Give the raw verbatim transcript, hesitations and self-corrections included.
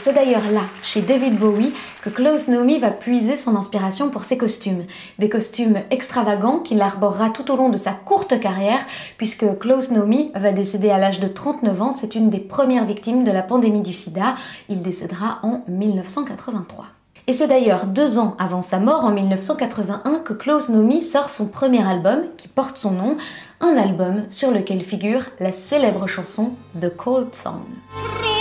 c'est d'ailleurs là, chez David Bowie, que Klaus Nomi va puiser son inspiration pour ses costumes. Des costumes extravagants qu'il arborera tout au long de sa courte carrière, puisque Klaus Nomi va décéder à l'âge de trente-neuf ans, c'est une des premières victimes de la pandémie du sida. Il décédera en mille neuf cent quatre-vingt-trois. Et c'est d'ailleurs deux ans avant sa mort, en mille neuf cent quatre-vingt-un, que Klaus Nomi sort son premier album, qui porte son nom, un album sur lequel figure la célèbre chanson The Cold Song.